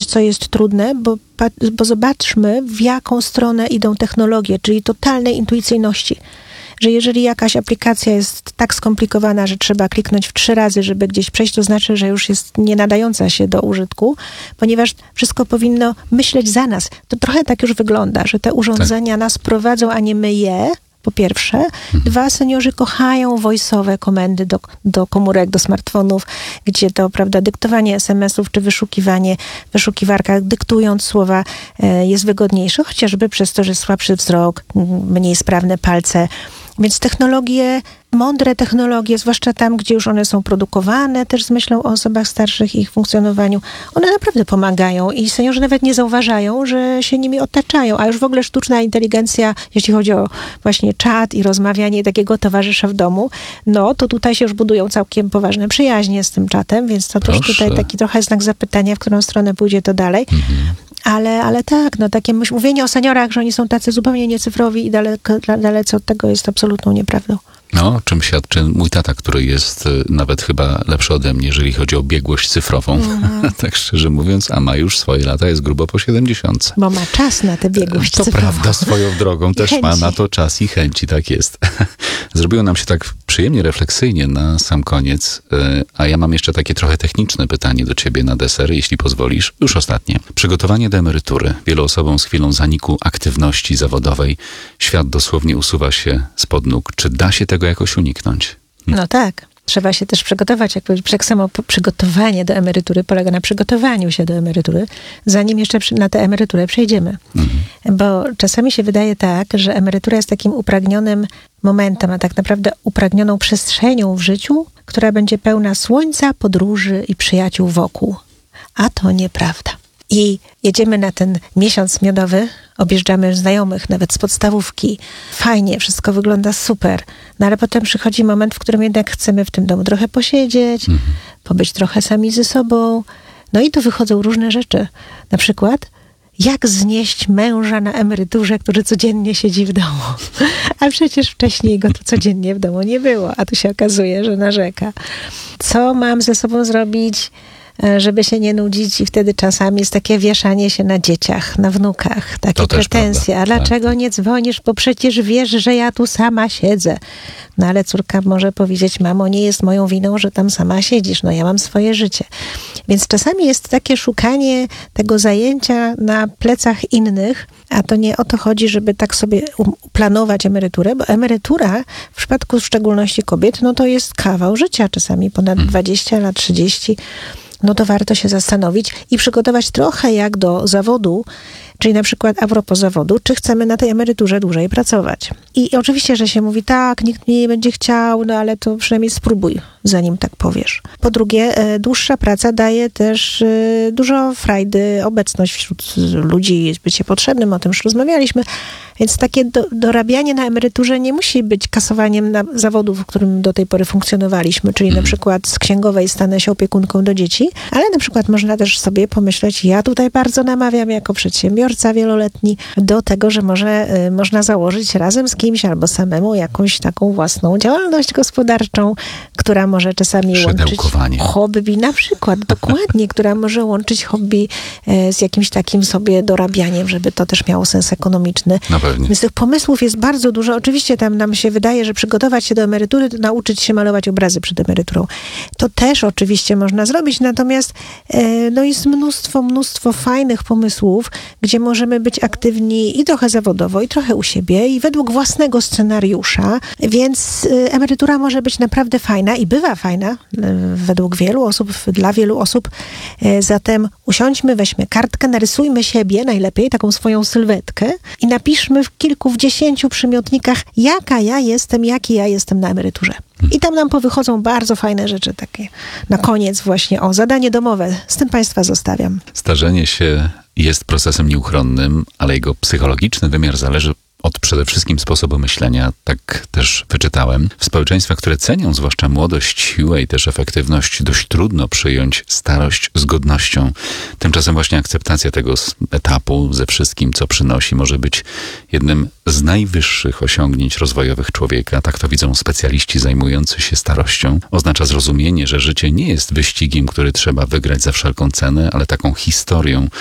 co jest trudne, bo zobaczmy, w jaką stronę idą technologie, czyli totalnej intuicyjności. Że jeżeli jakaś aplikacja jest tak skomplikowana, że trzeba kliknąć w 3 razy, żeby gdzieś przejść, to znaczy, że już jest nie nadająca się do użytku, ponieważ wszystko powinno myśleć za nas. To trochę tak już wygląda, że te urządzenia nas prowadzą, a nie my je, po pierwsze. 2, seniorzy kochają voice'owe komendy do komórek, do smartfonów, gdzie to, prawda, dyktowanie SMS-ów czy wyszukiwanie w wyszukiwarkach, dyktując słowa jest wygodniejsze, chociażby przez to, że słabszy wzrok, mniej sprawne palce. Więc technologie, mądre technologie, zwłaszcza tam, gdzie już one są produkowane, też z myślą o osobach starszych i ich funkcjonowaniu, one naprawdę pomagają i seniorzy nawet nie zauważają, że się nimi otaczają. A już w ogóle sztuczna inteligencja, jeśli chodzi o właśnie czat i rozmawianie takiego towarzysza w domu, no to tutaj się już budują całkiem poważne przyjaźnie z tym czatem, więc to też tutaj taki trochę znak zapytania, w którą stronę pójdzie to dalej. Ale tak, no takie mówienie o seniorach, że oni są tacy zupełnie niecyfrowi i dalece od tego jest absolutną nieprawdą. No, czym świadczy mój tata, który jest nawet chyba lepszy ode mnie, jeżeli chodzi o biegłość cyfrową, tak szczerze mówiąc, a ma już swoje lata, jest grubo po 70. Bo ma czas na tę biegłość cyfrową. To prawda, swoją drogą też ma na to czas i chęci, tak jest. Zrobiło nam się tak przyjemnie, refleksyjnie na sam koniec, a ja mam jeszcze takie trochę techniczne pytanie do ciebie na deser, jeśli pozwolisz. Już ostatnie. Przygotowanie do emerytury. Wielu osobom z chwilą zaniku aktywności zawodowej świat dosłownie usuwa się spod nóg. Czy da się tego jakoś uniknąć? No tak. Trzeba się też przygotować. Jak samo przygotowanie do emerytury polega na przygotowaniu się do emerytury, zanim jeszcze na tę emeryturę przejdziemy. Bo czasami się wydaje tak, że emerytura jest takim upragnionym momentem, a tak naprawdę upragnioną przestrzenią w życiu, która będzie pełna słońca, podróży i przyjaciół wokół. A to nieprawda. I jedziemy na ten miesiąc miodowy, objeżdżamy znajomych, nawet z podstawówki. Fajnie, wszystko wygląda super. No ale potem przychodzi moment, w którym jednak chcemy w tym domu trochę posiedzieć, pobyć trochę sami ze sobą. No i tu wychodzą różne rzeczy. Na przykład, jak znieść męża na emeryturze, który codziennie siedzi w domu. A przecież wcześniej go tu codziennie w domu nie było, a tu się okazuje, że narzeka. Co mam ze sobą zrobić, żeby się nie nudzić, i wtedy czasami jest takie wieszanie się na dzieciach, na wnukach, takie pretensje. A dlaczego nie dzwonisz? Bo przecież wiesz, że ja tu sama siedzę. No ale córka może powiedzieć: mamo, nie jest moją winą, że tam sama siedzisz. No ja mam swoje życie. Więc czasami jest takie szukanie tego zajęcia na plecach innych, a to nie o to chodzi, żeby tak sobie planować emeryturę, bo emerytura w przypadku w szczególności kobiet, no to jest kawał życia, czasami ponad 20 lat, 30. No to warto się zastanowić i przygotować trochę jak do zawodu, czyli na przykład a propos zawodu, czy chcemy na tej emeryturze dłużej pracować. I oczywiście, że się mówi: tak, nikt mnie nie będzie chciał, no ale to przynajmniej spróbuj, zanim tak powiesz. Po drugie, dłuższa praca daje też dużo frajdy, obecność wśród ludzi, bycie potrzebnym, o tym już rozmawialiśmy. Więc takie dorabianie na emeryturze nie musi być kasowaniem zawodu, w którym do tej pory funkcjonowaliśmy, czyli na przykład z księgowej stanę się opiekunką do dzieci, ale na przykład można też sobie pomyśleć: ja tutaj bardzo namawiam jako przedsiębiorca wieloletni do tego, że można założyć razem z kimś albo samemu jakąś taką własną działalność gospodarczą, która może czasami łączyć hobby, na przykład, dokładnie, która może łączyć hobby z jakimś takim sobie dorabianiem, żeby to też miało sens ekonomiczny. Więc tych pomysłów jest bardzo dużo. Oczywiście tam nam się wydaje, że przygotować się do emerytury, to nauczyć się malować obrazy przed emeryturą. To też oczywiście można zrobić, natomiast no jest mnóstwo fajnych pomysłów, gdzie możemy być aktywni i trochę zawodowo, i trochę u siebie, i według własnego scenariusza, więc emerytura może być naprawdę fajna i bywa fajna według wielu osób, dla wielu osób. Zatem usiądźmy, weźmy kartkę, narysujmy siebie najlepiej, taką swoją sylwetkę i napiszmy w kilku, w 10 przymiotnikach, jaki ja jestem na emeryturze. I tam nam powychodzą bardzo fajne rzeczy takie. Na koniec właśnie, zadanie domowe. Z tym Państwa zostawiam. Starzenie się jest procesem nieuchronnym, ale jego psychologiczny wymiar zależy od przede wszystkim sposobu myślenia, tak też wyczytałem. W społeczeństwach, które cenią zwłaszcza młodość, siłę i też efektywność, dość trudno przyjąć starość z godnością. Tymczasem właśnie akceptacja tego etapu ze wszystkim, co przynosi, może być jednym z najwyższych osiągnięć rozwojowych człowieka. Tak to widzą specjaliści zajmujący się starością. Oznacza zrozumienie, że życie nie jest wyścigiem, który trzeba wygrać za wszelką cenę, ale taką historią,